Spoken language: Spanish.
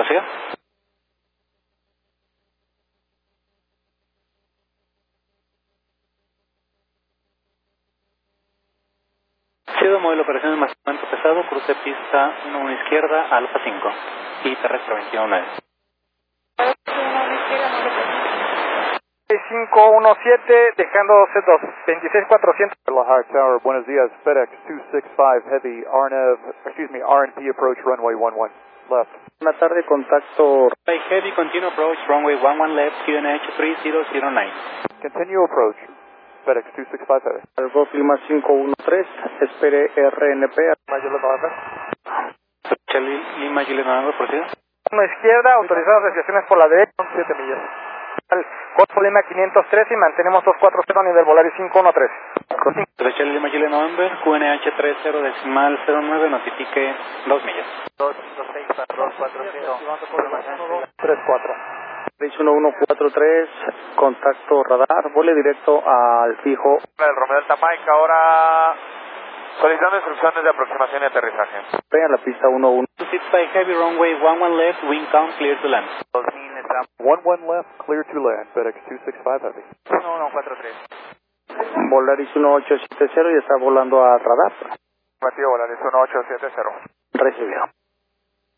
Prosiga. Sido modelo operaciones más pesado, cruce pista 1 izquierda, Alfa 5 y terrestre 21. 517, dejando C2, 26400. High Tower, buenos días, FedEx 265 Heavy, RNP approach runway 11, left. Buenas tardes, contacto. Heavy, continue approach, runway 11 left, QNH 3009. Continue approach, FedEx 265 Heavy. Algo Lima 513, espere RNP. Charlie Lima Juliet November, prosiga. 1 izquierda, autorizadas desviaciones por la derecha, 7 millas. Golfo Lima 513 y mantenemos 240 nivel Volaris 513. Charlie Lima Juliet November, QNH 30.09, notifique 2 millas. 34. 1143, contacto radar, vuele directo al fijo. El Romeo Delta Mike, ahora solicitando instrucciones de aproximación y aterrizaje. Vean la pista 11. By heavy runway 11 left, wind count clear to land. 11 left, clear to land, FedEx 265 Heavy. 1143. Volaris 1870 y está volando a radar. Mativo Volaris 1870. Recibido.